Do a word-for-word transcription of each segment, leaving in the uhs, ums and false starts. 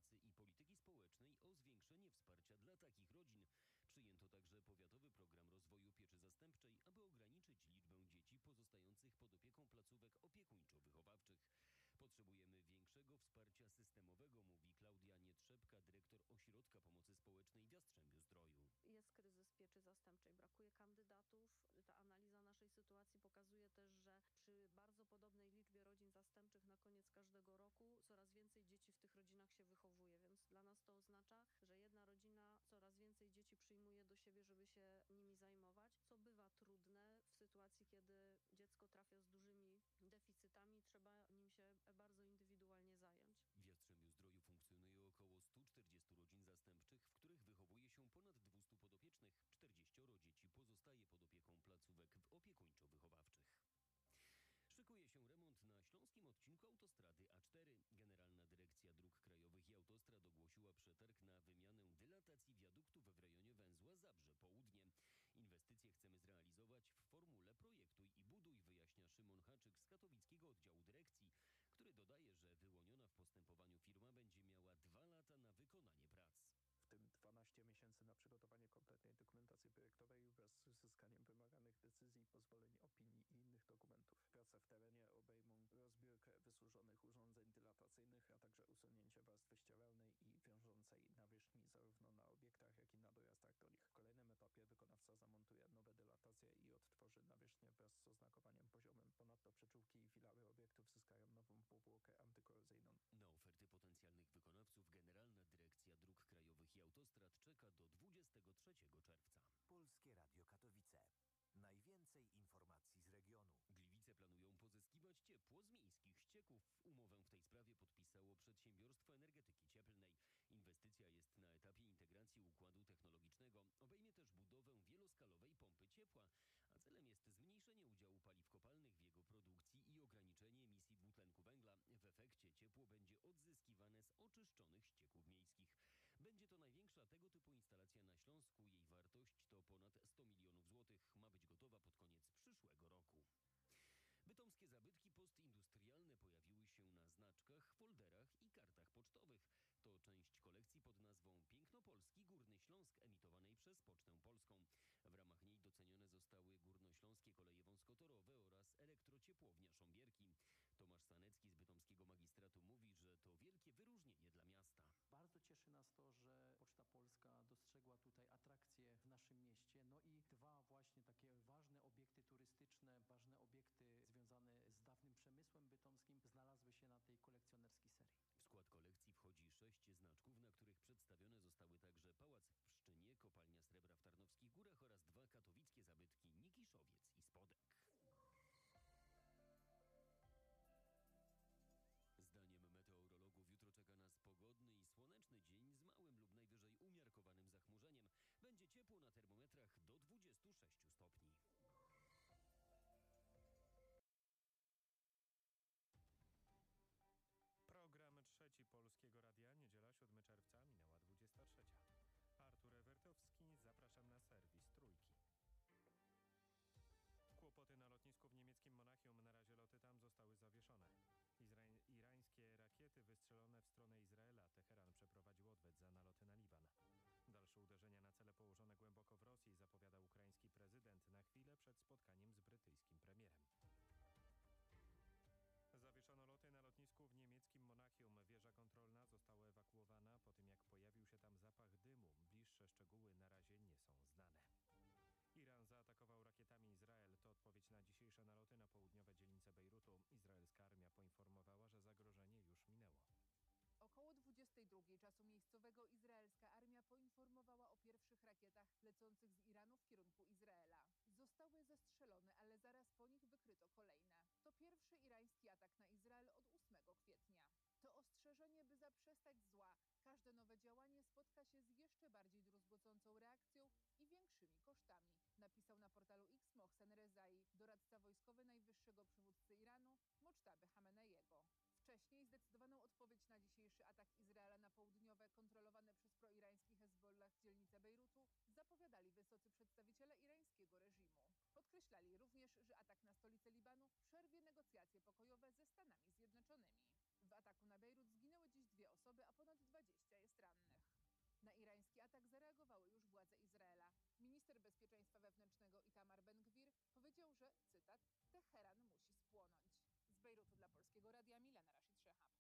Pracy i Polityki Społecznej o zwiększenie wsparcia dla takich rodzin. Przyjęto także powiatowy program rozwoju pieczy zastępczej, aby ograniczyć liczbę dzieci pozostających pod opieką placówek opiekuńczo-wychowawczych. Potrzebujemy większego wsparcia systemowego, mówi Klaudia Nietrzepka, dyrektor Ośrodka Pomocy Społecznej w Jastrzębiu-Zdroju. Jest kryzys pieczy zastępczej, brakuje kandydatów. Ta analiza naszej sytuacji pokazuje też, że przy bardzo podobnej liczbie rodzin zastępczych na koniec każdego roku coraz więcej dzieci w tych rodzinach się wychowuje, więc dla nas to oznacza, że jedna rodzina coraz więcej dzieci przyjmuje do siebie, żeby się nimi zajmować, co bywa trudne w sytuacji, kiedy dziecko trafia z dużymi deficytami, trzeba nim się bardzo indywidualnie zająć. W Jastrzębiu-Zdroju funkcjonuje około stu czterdziestu rodzin zastępczych, w których wychowuje się ponad dwustu podopiecznych. czterdzieścioro dzieci pozostaje pod opieką placówek opiekuńczo-wychowawczych. Szykuje się remont na śląskim odcinku autostrady A cztery. Generalna Dyrekcja Dróg Krajowych i Autostrad ogłosiła przetarg na wymianę dylatacji wiaduktów w rejonie węzła Zabrze Południe. Inwestycje chcemy zrealizować w formule projektuj i buduj, wyjaśnia Szymon Haczyk z katowickiego oddziału dyrekcji, który dodaje, że wyłoniona w postępowaniu firma będzie miała dwa lata na wykonanie prac. W tym dwanaście miesięcy na przygotowanie kompletnej dokumentacji projektowej wraz z uzyskaniem wymaganych decyzji, pozwoleń, opinii i innych dokumentów. Prace w terenie obejmą rozbiórkę wysłużonych urządzeń dylatacyjnych, a także usunięcie warstwy ścieralnej i wiążącej nawierzchni zarówno na obiektach, jak i na dojazdach do nich. W kolejnym etapie wykonawca zamontuje nowe dylatacje i odtworzy nawierzchnię wraz z oznakowaniem poziomym. Ponadto przyczółki i filary obiektów zyskają nową powłokę antykorozyjną. Na oferty potencjalnych wykonawców Generalna Dyrekcja Dróg Krajowych i Autostrad czeka do dwudziestego trzeciego czerwca. Polskie Radio Katowice. Najwięcej informacji z regionu. Gliwice planują pozyskiwać ciepło z miejskich ścieków. Umowę w tej sprawie podpisało Przedsiębiorstwo Energetyki Cieplnej. Inwestycja jest na etapie integracji układu technologicznego. Obejmie też budowę wieloskalowej pompy ciepła, a celem jest zmniejszenie udziału paliw kopalnych w jego produkcji i ograniczenie emisji dwutlenku węgla. W efekcie ciepło będzie odzyskiwane z oczyszczonych ścieków miejskich. Będzie to największa tego typu instalacja na Śląsku. Jej wartość to ponad sto milionów złotych. Ma być gotowa pod koniec przyszłego roku. Bytomskie zabytki postindustrialne pojawiły się na znaczkach, folderach i kartach pocztowych. To część kolekcji pod nazwą Piękno Polski Górny Śląsk emitowanej przez Pocztę Polską. W ramach niej docenione zostały Górnośląskie Koleje Wąskotorowe oraz Elektrociepłownia Sząbierki. Tomasz Sanecki z bytomskiego magistratu mówi, że to wielkie wyróżnienie dla miasta. Bardzo cieszy nas to, że Poczta Polska dostrzegła tutaj atrakcje w naszym mieście. No i dwa właśnie takie ważne obiekty turystyczne, ważne obiekty związane z dawnym przemysłem bytomskim znalazły się na tej kolekcjonerskiej serii. W skład kolekcji wchodzi sześć znaczków, na których przedstawione zostały także Pałac w Pszczynie, Kopalnia Srebra w Tarnowskich Górach oraz dwa katowickie zabytki Nikiszowiec i Spodek. Zdaniem meteorologów jutro czeka nas pogodny i słoneczny dzień z małym lub najwyżej umiarkowanym zachmurzeniem. Będzie ciepło na termometrach do dwudziestu sześciu stopni. Program trzeci Polskiego Radia, niedziela siódmego czerwca, minęła dwudziesta trzecia. Artur Ewertowski, zapraszam na serwis Trójki. Kłopoty na lotnisku w niemieckim Monachium. Na razie loty tam zostały zawieszone. Izra- irańskie rakiety wystrzelone w stronę Izraela. Teheran przeprowadził odwet za naloty na Liban. Dalsze uderzenia na cele położone głęboko w Rosji zapowiada ukraiński prezydent na chwilę przed spotkaniem z brytyjskim premierem. Zawieszono loty na lotnisku w niemieckim Monachium. Wieża kontrolna została ewakuowana po tym, jak pojawił się tam zapach dymu. Bliższe szczegóły na razie nie są znane. Iran zaatakował rakietami Izrael. To odpowiedź na dzisiejsze naloty na południowe dzielnice Bejrutu. Izraelska armia poinformowała, że zagrożenie już minęło. Około dwudziestej drugiej czasu miejscowego izraelska armia poinformowała o pierwszych rakietach lecących z Iranu w kierunku Izraela. Zostały zestrzelone, ale zaraz po nich wykryto kolejne. To pierwszy irański atak na Izrael od ósmego kwietnia. To ostrzeżenie, by zaprzestać zła. Każde nowe działanie spotka się z jeszcze bardziej druzgocącą reakcją i większymi kosztami, napisał na portalu X Mohsen Rezai, doradca wojskowy najwyższego przywódcy Iranu, Moctaby Hameneiego. Wcześniej zdecydowaną odpowiedź na dzisiejszy atak Izraela na południowe, kontrolowane przez proirański Hezbollah dzielnice Bejrutu zapowiadali wysocy przedstawiciele irańskiego reżimu. Podkreślali również, że atak na stolicę Libanu przerwie negocjacje pokojowe ze Stanami Zjednoczonymi. W ataku na Bejrut zginęły dziś dwie dwie osoby, a ponad dwadzieścia jest rannych. Na irański atak zareagowały już władze Izraela. Minister bezpieczeństwa wewnętrznego Itamar Ben-Gwir powiedział, że, cytat, Teheran musi spłonąć. Z Bejrutu dla Polskiego Radia Milena Rashid Szehab.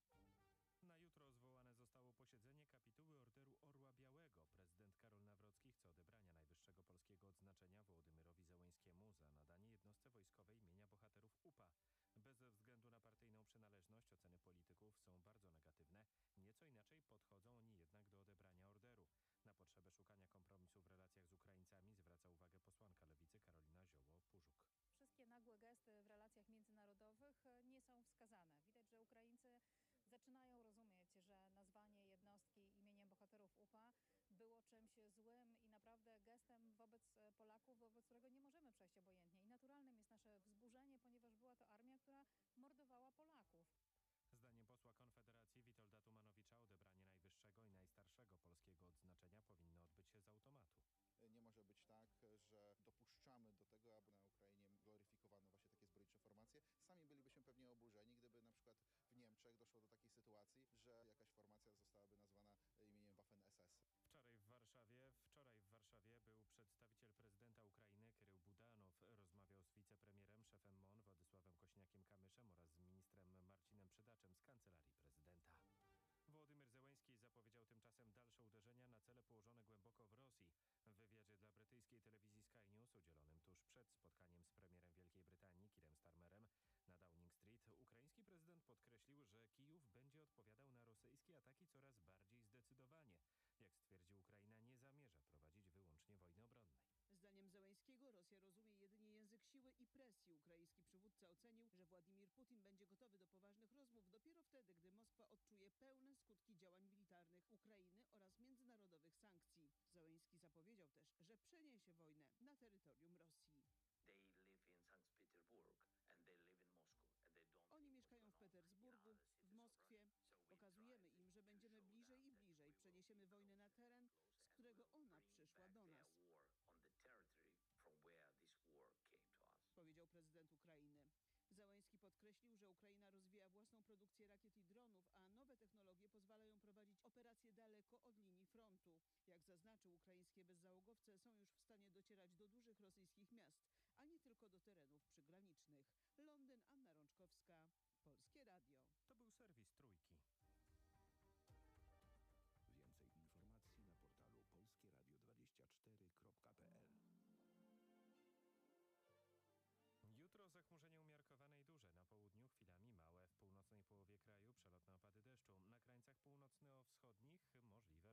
Na jutro zwołane zostało posiedzenie kapituły Orderu Orła Białego. Prezydent Karol Nawrocki chce odebrania najwyższego polskiego odznaczenia Wołodymyrowi Zełenskiemu za nadanie jednostce wojskowej imienia bohaterów U P A. Bez względu na partyjną przynależność oceny polityków są bardzo negatywne. Nieco inaczej podchodzą oni jednak do odebrania orderu. Na potrzebę szukania kompromisu w relacjach z Ukraińcami zwraca uwagę posłanka Lewicy Karolina Zioło-Pużuk. Wszystkie nagłe gesty w relacjach międzynarodowych nie są wskazane. Widać, że Ukraińcy zaczynają rozumieć, że nazwanie jednostki imieniem bohaterów U P A było czymś złym i naprawdę gestem wobec Polaków, wobec którego nie możemy przejść obojętnie. I naturalnym jest nasze wzburzenie, ponieważ była to armia, która mordowała Polaków. Zdaniem posła Konfederacji Witolda Tumanowicza odebranie najwyższego i najstarszego polskiego odznaczenia powinno odbyć się z automatu. Nie może być tak, że dopuszczamy do tego, aby na Ukrainie gloryfikowano właśnie takie zbrojnicze formacje. Sami bylibyśmy pewnie oburzeni, gdyby na przykład w Niemczech doszło do takiej sytuacji, że jakaś formacja zostałaby nazwana imieniem Waffen S S. Wczoraj w Warszawie, wczoraj w Warszawie był przedstawiciel prezydenta Ukrainy Kirył Budanow. Rozmawiał z wicepremierem, szefem M O N Władysławem Kośniakiem-Kamyszem oraz z ministrem Marcinem Przydaczem z kancelarii prezydenta. Wołodymyr Zełenski zapowiedział tymczasem dalsze uderzenia na cele położone głęboko w Rosji. W wywiadzie dla brytyjskiej telewizji Sky News udzielonym tuż przed spotkaniem z premierem Wielkiej Brytanii Keirem Starmerem na Downing Street ukraiński prezydent podkreślił, że Kijów będzie odpowiadał na rosyjskie ataki coraz bardziej zdecydowanie. Jak stwierdził, Ukraina nie zamierza prowadzić wyłącznie wojny obronnej. Zdaniem Zełenskiego Rosja rozumie jedynie język siły i presji. Ukraiński przywódca ocenił, że Władimir Putin będzie gotowy do poważnych rozmów dopiero wtedy, gdy Moskwa odczuje pełne skutki działań militarnych Ukrainy oraz międzynarodowych sankcji. Zełenski zapowiedział też, że przeniesie wojnę na terytorium Rosji. Oni mieszkają w Petersburgu, w Moskwie. Pokazujemy im, że będziemy bliżej i bliżej. Przeniesiemy wojnę na teren, z którego ona przyszła do nas, powiedział prezydent Ukrainy. Zełenski podkreślił, że Ukraina rozwija własną produkcję rakiet i dronów, a nowe technologie pozwalają prowadzić operacje daleko od linii frontu. Jak zaznaczył, ukraińskie bezzałogowce są już w stanie docierać do dużych rosyjskich miast, a nie tylko do terenów przygranicznych. Londyn, Anna Rączkowska, Polskie Radio. To był serwis Trójki. Więcej informacji na portalu polskieradio dwadzieścia cztery kropka p l. Jutro zachmurzenie umiarkowane i duże. Na południu chwilami małe. W północnej połowie kraju przelotne opady deszczu. Na krańcach północno-wschodnich możliwe